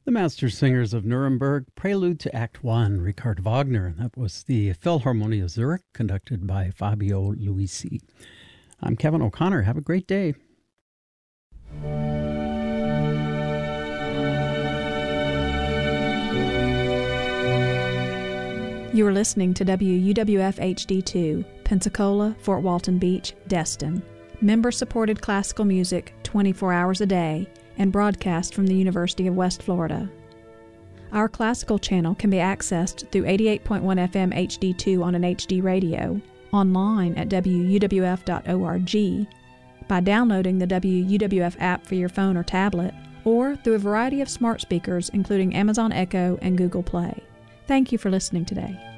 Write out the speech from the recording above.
The Master Singers of Nuremberg, Prelude to Act One, Richard Wagner. That was the Philharmonie of Zurich, conducted by Fabio Luisi. I'm Kevin O'Connor. Have a great day. You are listening to WUWF HD2, Pensacola, Fort Walton Beach, Destin. Member-supported classical music 24 hours a day and broadcast from the University of West Florida. Our classical channel can be accessed through 88.1 FM HD2 on an HD radio, online at wuwf.org, by downloading the WUWF app for your phone or tablet, or through a variety of smart speakers including Amazon Echo and Google Play. Thank you for listening today.